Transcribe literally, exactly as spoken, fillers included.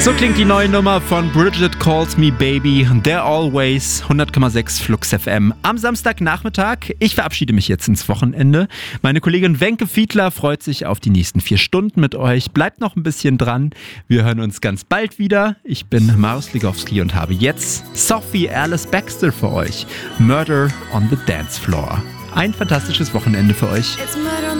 So klingt die neue Nummer von Bridget Calls Me Baby, There Always, hundert Komma sechs Flux F M. Am Samstagnachmittag, ich verabschiede mich jetzt ins Wochenende. Meine Kollegin Wenke Fiedler freut sich auf die nächsten vier Stunden mit euch. Bleibt noch ein bisschen dran. Wir hören uns ganz bald wieder. Ich bin Marius Ligowski und habe jetzt Sophie Alice Baxter für euch. Murder on the Dance Floor. Ein fantastisches Wochenende für euch.